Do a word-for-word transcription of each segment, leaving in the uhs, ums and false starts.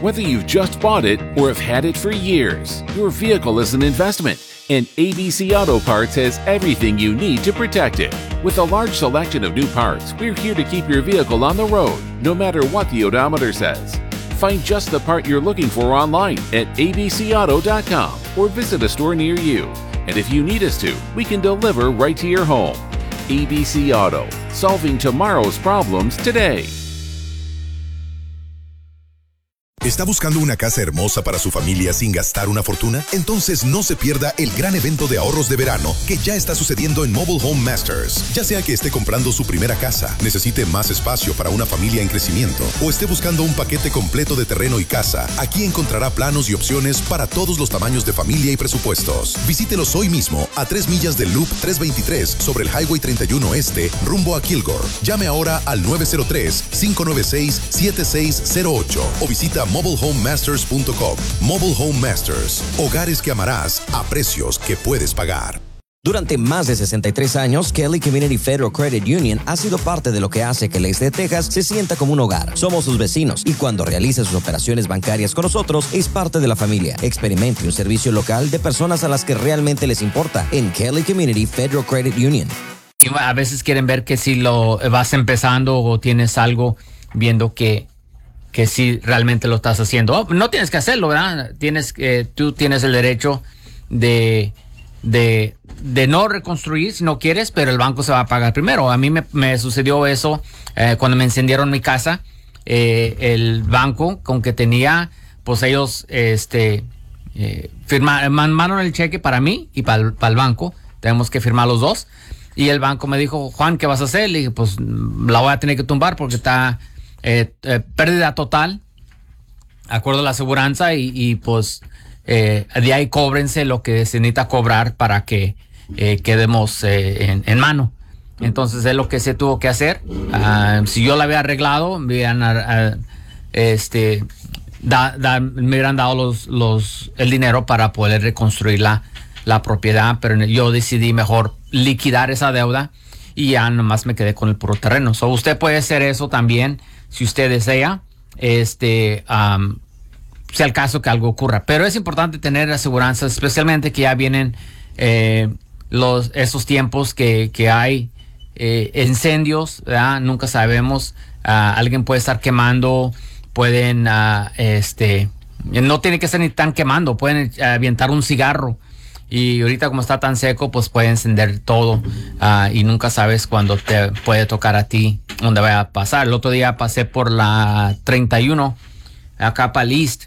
Whether you've just bought it or have had it for years, your vehicle is an investment, and A B C Auto Parts has everything you need to protect it. With a large selection of new parts, we're here to keep your vehicle on the road, no matter what the odometer says. Find just the part you're looking for online at a b c auto dot com or visit a store near you. And if you need us to, we can deliver right to your home. A B C Auto, solving tomorrow's problems today. ¿Está buscando una casa hermosa para su familia sin gastar una fortuna? Entonces no se pierda el gran evento de ahorros de verano que ya está sucediendo en Mobile Home Masters. Ya sea que esté comprando su primera casa, necesite más espacio para una familia en crecimiento o esté buscando un paquete completo de terreno y casa, aquí encontrará planos y opciones para todos los tamaños de familia y presupuestos. Visítelos hoy mismo a tres millas del Loop trescientos veintitrés sobre el Highway treinta y uno Este rumbo a Kilgore. Llame ahora al nueve cero tres, cinco nueve seis, siete seis cero ocho o visita mobile home masters punto com. Mobile Home Masters. Hogares que amarás a precios que puedes pagar. Durante más de sesenta y tres años, Kelly Community Federal Credit Union ha sido parte de lo que hace que el este de Texas se sienta como un hogar. Somos sus vecinos y cuando realice sus operaciones bancarias con nosotros, es parte de la familia. Experimente un servicio local de personas a las que realmente les importa en Kelly Community Federal Credit Union. Y a veces quieren ver que si lo vas empezando o tienes algo viendo que que si realmente lo estás haciendo. Oh, no tienes que hacerlo, ¿verdad? Tienes, eh, tú tienes el derecho de, de, de no reconstruir si no quieres, pero el banco se va a pagar primero. A mí me, me sucedió eso eh, cuando me encendieron mi casa. Eh, el banco con que tenía, pues ellos este, eh, firmaron, mandaron el cheque para mí y para el, para el banco. Tenemos que firmar los dos. Y el banco me dijo, Juan, ¿qué vas a hacer? Le dije, pues la voy a tener que tumbar porque está... Eh, eh, pérdida total, acuerdo a la aseguranza y, y pues eh, de ahí cóbrense lo que se necesita cobrar para que eh, quedemos eh, en, en mano. Entonces es lo que se tuvo que hacer. Uh, si yo la había arreglado, me hubieran, uh, este, da, da, me hubieran dado los, los, el dinero para poder reconstruir la, la propiedad, pero yo decidí mejor liquidar esa deuda y ya nomás me quedé con el puro terreno. So, usted puede hacer eso también si usted desea, este, um, sea el caso que algo ocurra. Pero es importante tener aseguranzas, especialmente que ya vienen eh, los, esos tiempos que, que hay eh, incendios, ¿verdad? Nunca sabemos. Uh, alguien puede estar quemando, pueden, uh, este, no tiene que ser ni tan quemando, pueden uh, aventar un cigarro. Y ahorita como está tan seco, pues puede encender todo uh, y nunca sabes cuándo te puede tocar a ti, dónde vaya a pasar. El otro día pasé por la treinta y uno, acá para el East.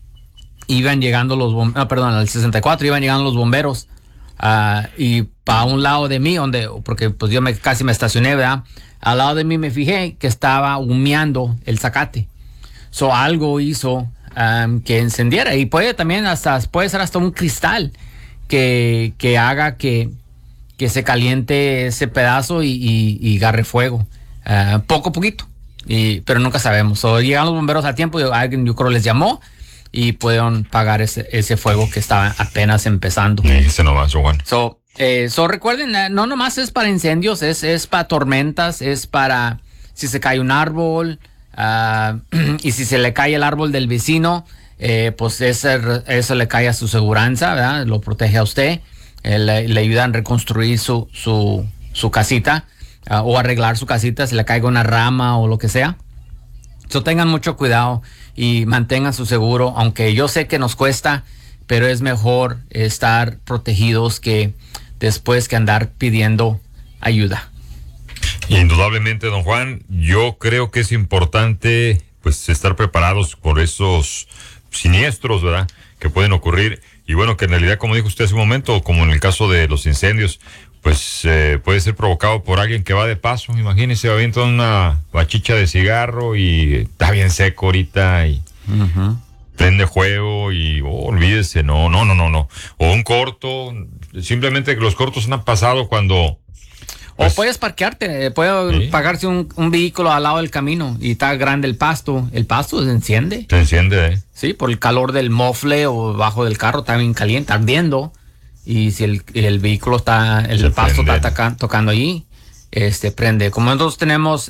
Iban llegando los bomberos, no, perdón, al sesenta y cuatro, iban llegando los bomberos. Uh, y para un lado de mí, donde porque pues yo me, casi me estacioné, ¿verdad? Al lado de mí me fijé que estaba humeando el zacate. So algo hizo um, que encendiera. Y puede también hasta, puede ser hasta un cristal. Que, que haga que, que se caliente ese pedazo y, y, y agarre fuego. Uh, poco a poquito. Y, pero nunca sabemos. So, llegan los bomberos a tiempo, alguien yo creo les llamó y pudieron pagar ese, ese fuego que estaba apenas empezando. Sí, ese no va, Juan. So, eh, so, recuerden, no nomás es para incendios, es, es para tormentas, es para si se cae un árbol uh, y si se le cae el árbol del vecino. Eh, pues ese, eso le cae a su seguranza, ¿verdad? Lo protege a usted, eh, le, le ayudan a reconstruir su, su, su casita uh, o arreglar su casita si le caiga una rama o lo que sea. So, tengan mucho cuidado y mantengan su seguro, aunque yo sé que nos cuesta, pero es mejor estar protegidos que después que andar pidiendo ayuda. Indudablemente, don Juan, yo creo que es importante pues estar preparados por esos siniestros, ¿verdad?, que pueden ocurrir. Y bueno, que en realidad, como dijo usted hace un momento, como en el caso de los incendios, pues eh, puede ser provocado por alguien que va de paso. Imagínese, va viendo una bachicha de cigarro y está bien seco ahorita y uh-huh. prende fuego y oh, olvídese, no, no, no, no, no. O un corto, simplemente que los cortos han pasado cuando... Pues, o puedes parquearte, puede ¿sí? pagarse un, un vehículo al lado del camino y está grande el pasto. El pasto se enciende. Se enciende, ¿eh? Sí, por el calor del mofle o bajo del carro está bien caliente, ardiendo. Y si el, el vehículo está, el se pasto prende. Está toca, tocando allí, este prende. Como nosotros tenemos